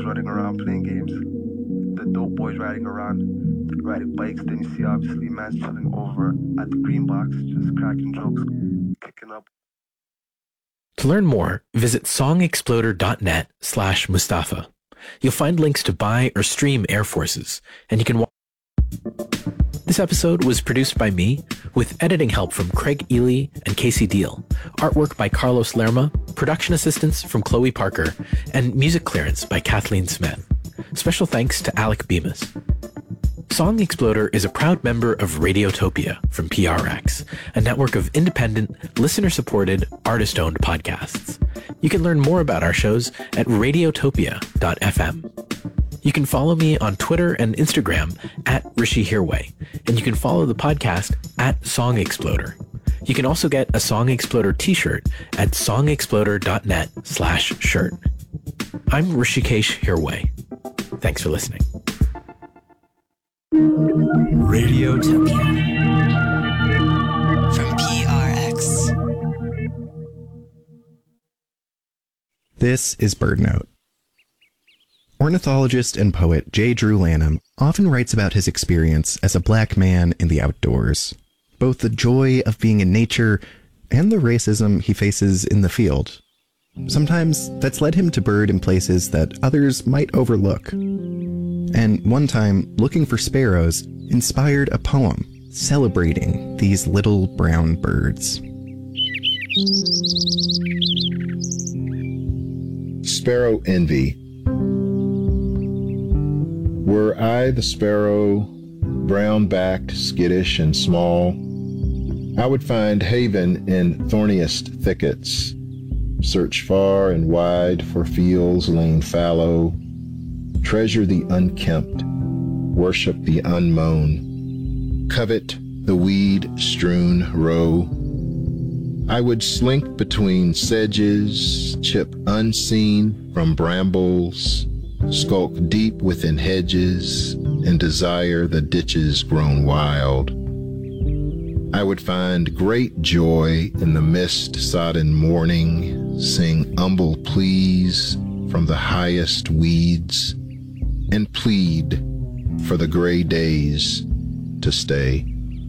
running around playing games. The dope boys riding around, riding bikes. Then you see obviously man's chilling over at the green box, just cracking jokes, kicking up. To learn more, visit songexploder.net/Mustafa. You'll find links to buy or stream Air Forces, and you can watch. This episode was produced by me, with editing help from Craig Ely and Casey Deal, artwork by Carlos Lerma, production assistance from Chloe Parker, and music clearance by Kathleen Smith. Special thanks to Alec Bemis. Song Exploder is a proud member of Radiotopia from PRX, a network of independent, listener-supported, artist-owned podcasts. You can learn more about our shows at radiotopia.fm. You can follow me on Twitter and Instagram at Rishi Hirway, and you can follow the podcast at Song Exploder. You can also get a Song Exploder t-shirt at songexploder.net/shirt. I'm Rishikesh Hirway. Thanks for listening. Radiotopia from PRX. This is BirdNote. Ornithologist and poet J. Drew Lanham often writes about his experience as a black man in the outdoors, both the joy of being in nature and the racism he faces in the field. Sometimes that's led him to bird in places that others might overlook. And one time, looking for sparrows inspired a poem celebrating these little brown birds. Sparrow Envy. Were I the sparrow, brown-backed, skittish, and small, I would find haven in thorniest thickets, search far and wide for fields lain fallow, treasure the unkempt, worship the unmown, covet the weed-strewn row. I would slink between sedges, chip unseen from brambles, skulk deep within hedges, and desire the ditches grown wild. I would find great joy in the mist-sodden morning, sing humble pleas from the highest weeds, and plead for the gray days to stay.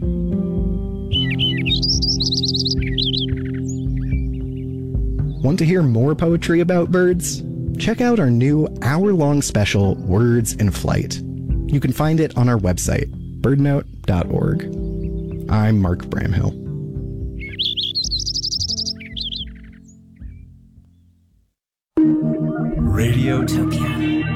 Want to hear more poetry about birds? Check out our new hour-long special, Words in Flight. You can find it on our website, birdnote.org. I'm Mark Bramhill. Radiotopia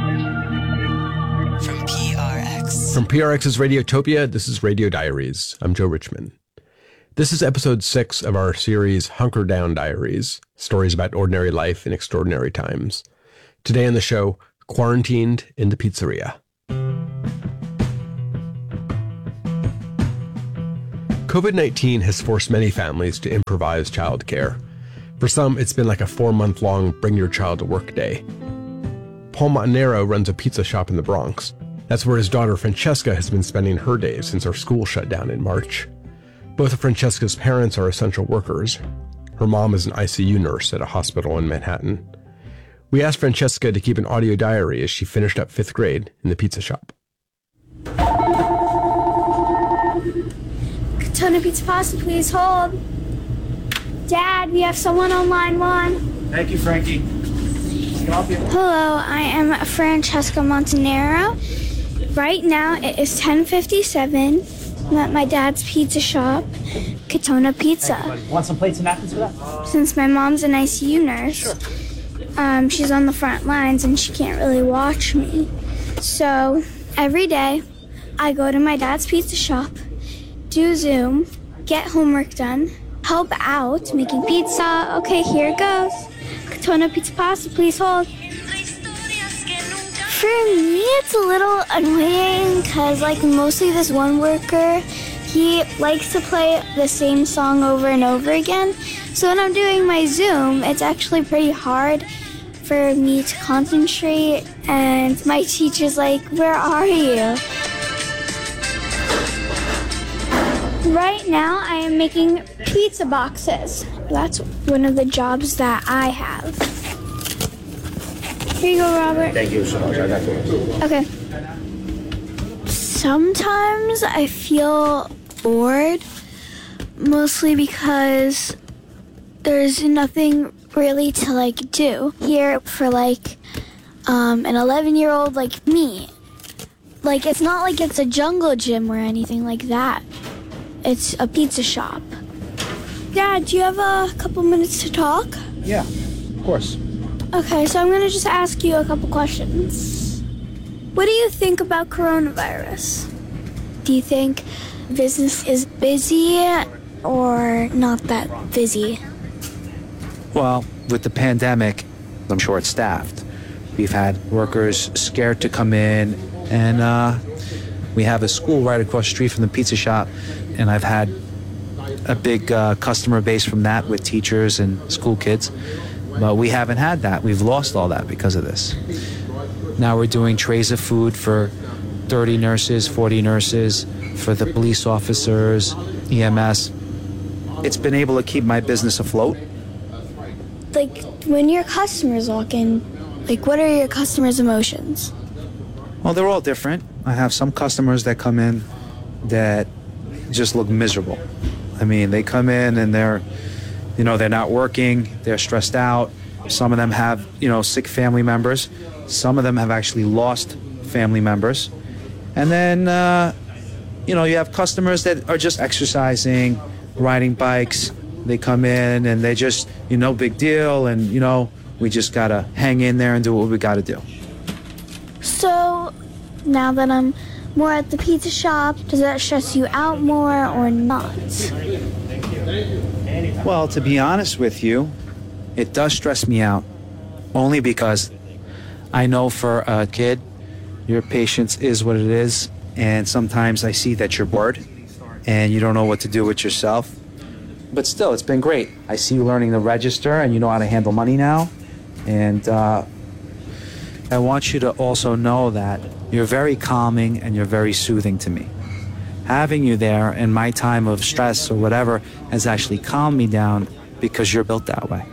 from PRX. From PRX's Radiotopia, this is Radio Diaries. I'm Joe Richman. This is episode 6 of our series Hunker Down Diaries, stories about ordinary life in extraordinary times. Today on the show, Quarantined in the Pizzeria. COVID-19 has forced many families to improvise childcare. For some, it's been like a 4-month-long bring your child to work day. Paul Montanaro runs a pizza shop in the Bronx. That's where his daughter Francesca has been spending her days since our school shut down in March. Both of Francesca's parents are essential workers. Her mom is an ICU nurse at a hospital in Manhattan. We asked Francesca to keep an audio diary as she finished up 5th grade in the pizza shop. Katona Pizza Pasta, please hold. Dad, we have someone on line 1. Thank you, Frankie. Hello, I am Francesca Montanaro. Right now it is 10:57. I'm at my dad's pizza shop, Katona Pizza. Want some plates and napkins for that? Since my mom's an ICU nurse, she's on the front lines and she can't really watch me. So every day I go to my dad's pizza shop, do Zoom, get homework done, help out making pizza. Okay, here it goes. Katona Pizza Pasta, please hold. For me, it's a little annoying because, mostly this one worker, he likes to play the same song over and over again. So when I'm doing my Zoom, it's actually pretty hard for me to concentrate. And my teacher's like, where are you? Right now, I am making pizza boxes. That's one of the jobs that I have. Here you go, Robert. Thank you so much. I got it. Okay. Sometimes I feel bored, mostly because there's nothing really to like do here for like an 11-year-old like me. Like, it's not like it's a jungle gym or anything like that. It's a pizza shop. Dad, do you have a couple minutes to talk? Yeah, of course. Okay, so I'm gonna just ask you a couple questions. What do you think about coronavirus? Do you think business is busy or not that busy? Well, with the pandemic, I'm short-staffed. We've had workers scared to come in, and we have a school right across the street from the pizza shop, and I've had a big customer base from that with teachers and school kids. But we haven't had that. We've lost all that because of this. Now we're doing trays of food for 30 nurses, 40 nurses, for the police officers, EMS. It's been able to keep my business afloat. Like, when your customers walk in, like, what are your customers' emotions? Well, they're all different. I have some customers that come in that just look miserable. I mean, they come in and they're not working, they're stressed out. Some of them have, sick family members. Some of them have actually lost family members. And then, you have customers that are just exercising, riding bikes. They come in and they just, big deal. And, we just got to hang in there and do what we got to do. So, now that I'm more at the pizza shop, does that stress you out more or not? Well, to be honest with you, it does stress me out. Only because I know for a kid, your patience is what it is. And sometimes I see that you're bored and you don't know what to do with yourself. But still, it's been great. I see you learning to register and you know how to handle money now. And I want you to also know that you're very calming and you're very soothing to me. Having you there in my time of stress or whatever has actually calmed me down because you're built that way.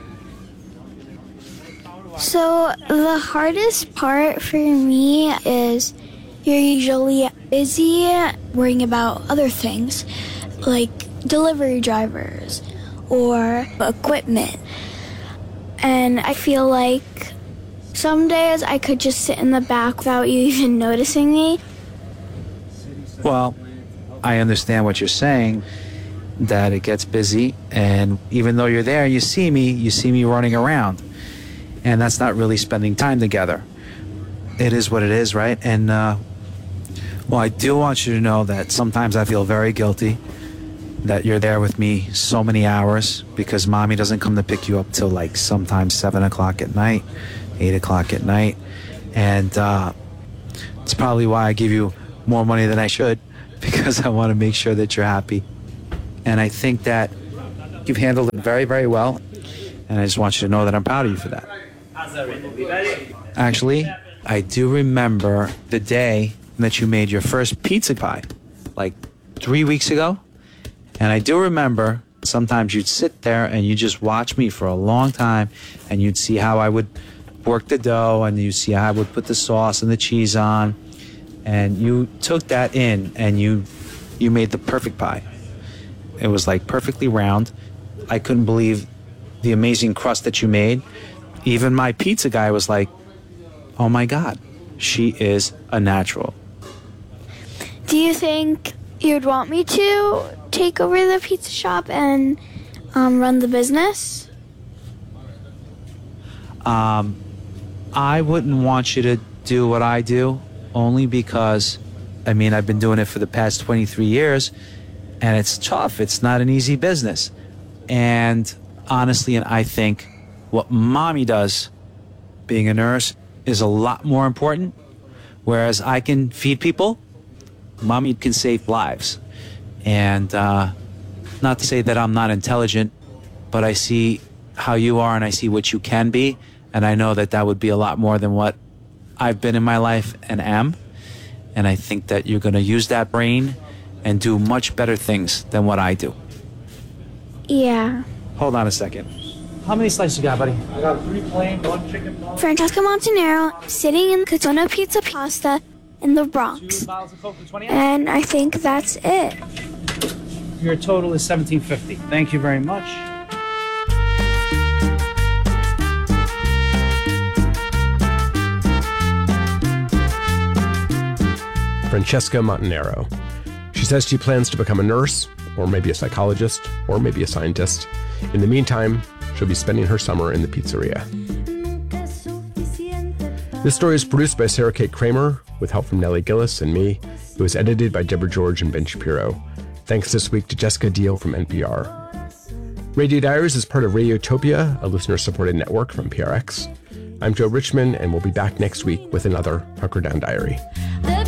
So the hardest part for me is you're usually busy worrying about other things, like delivery drivers or equipment. And I feel like some days I could just sit in the back without you even noticing me. Well, I understand what you're saying, that it gets busy, and even though you're there, you see me running around. And that's not really spending time together. It is what it is, right? And, well, I do want you to know that sometimes I feel very guilty that you're there with me so many hours because mommy doesn't come to pick you up till like sometimes 7 o'clock at night, 8 o'clock at night. And it's probably why I give you more money than I should, because I want to make sure that you're happy. And I think that you've handled it very, very well. And I just want you to know that I'm proud of you for that. Actually, I do remember the day that you made your first pizza pie, like 3 weeks ago. And I do remember sometimes you'd sit there and you'd just watch me for a long time and you'd see how I would work the dough and you'd see how I would put the sauce and the cheese on. And you took that in and you made the perfect pie. It was like perfectly round. I couldn't believe the amazing crust that you made. Even my pizza guy was like, oh my God, she is a natural. Do you think you'd want me to take over the pizza shop and run the business? I wouldn't want you to do what I do, only because, I've been doing it for the past 23 years, and it's tough. It's not an easy business. And honestly, and I think what mommy does, being a nurse, is a lot more important. Whereas I can feed people, mommy can save lives. And not to say that I'm not intelligent, but I see how you are and I see what you can be. And I know that that would be a lot more than what I've been in my life and am. And I think that you're going to use that brain and do much better things than what I do. Yeah. Hold on a second. How many slices you got, buddy? I got 3 plain, 1 chicken bone. Francesca Montanero, sitting in Catona Pizza Pasta in the Bronx. 2 bottles of Coke for 20 And I think that's it. Your total is $17.50. Thank you very much. Francesca Montanero. She says she plans to become a nurse, or maybe a psychologist, or maybe a scientist. In the meantime, she'll be spending her summer in the pizzeria. This story is produced by Sarah Kate Kramer, with help from Nellie Gillis and me. It was edited by Deborah George and Ben Shapiro. Thanks this week to Jessica Deal from NPR. Radio Diaries is part of Radiotopia, a listener-supported network from PRX. I'm Joe Richman, and we'll be back next week with another Hunker Down Diary.